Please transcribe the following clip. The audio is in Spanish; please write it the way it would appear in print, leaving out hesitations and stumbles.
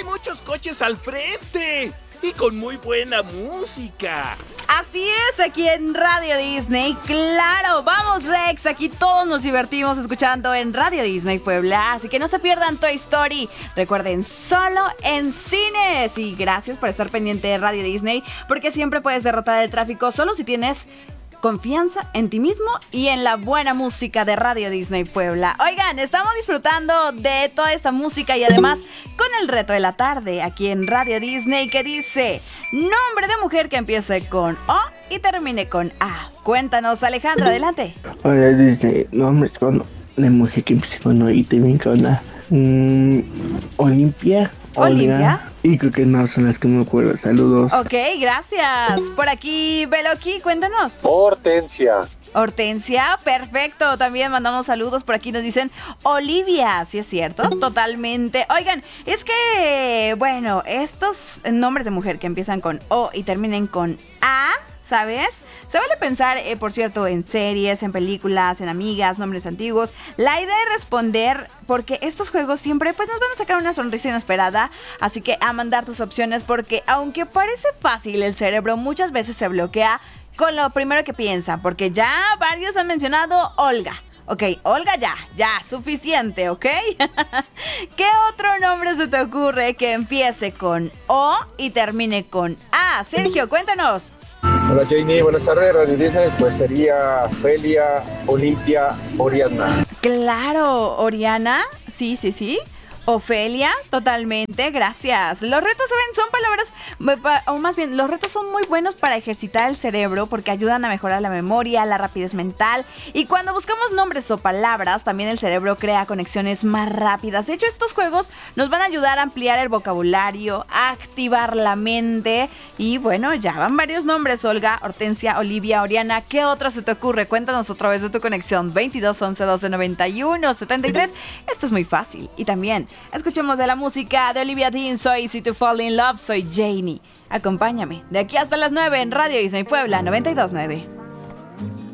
hay muchos coches al frente y con muy buena música. Así es, aquí en Radio Disney, claro, vamos Rex, aquí todos nos divertimos escuchando en Radio Disney Puebla, así que no se pierdan Toy Story, recuerden, solo en cines, y gracias por estar pendiente de Radio Disney, porque siempre puedes derrotar el tráfico solo si tienes confianza en ti mismo y en la buena música de Radio Disney Puebla. Oigan, estamos disfrutando de toda esta música y además con el reto de la tarde aquí en Radio Disney que dice nombre de mujer que empiece con O y termine con A. Cuéntanos, Alejandro, adelante. Hola, dice nombres de mujer que empiece con O y termine con A. Olimpia. Olimpia. Y creo que no son las que me acuerdo. Saludos. Ok, gracias. Por aquí, Beloki, cuéntanos. Hortensia. Hortensia, perfecto. También mandamos saludos. Por aquí nos dicen Olivia, ¿sí es cierto? Totalmente. Oigan, es que, bueno, estos nombres de mujer que empiezan con O y terminen con A, ¿sabes? Se vale pensar, por cierto, en series, en películas, en amigas, nombres antiguos. La idea es responder porque estos juegos siempre pues nos van a sacar una sonrisa inesperada. Así que a mandar tus opciones porque aunque parece fácil, el cerebro muchas veces se bloquea con lo primero que piensa. Porque ya varios han mencionado Olga. Ok, Olga ya, suficiente, ¿ok? ¿Qué otro nombre se te ocurre que empiece con O y termine con A? Sergio, cuéntanos. Hola Janie, buenas tardes, Radio Disney. Pues sería Felia, Olimpia, Oriana. Claro, Oriana, sí. Ofelia, totalmente, gracias. Los retos, ¿saben? Son palabras, o más bien, los retos son muy buenos para ejercitar el cerebro porque ayudan a mejorar la memoria, la rapidez mental. Y cuando buscamos nombres o palabras, también el cerebro crea conexiones más rápidas. De hecho, estos juegos nos van a ayudar a ampliar el vocabulario, a activar la mente. Y bueno, ya van varios nombres, Olga, Hortensia, Olivia, Oriana. ¿Qué otro se te ocurre? Cuéntanos otra vez de tu conexión. 22 11 12 91 73. Esto es muy fácil. Y también escuchemos de la música de Olivia Dean. Soy Easy to Fall in Love, soy Janie. Acompáñame de aquí hasta las 9 en Radio Disney Puebla 92.9.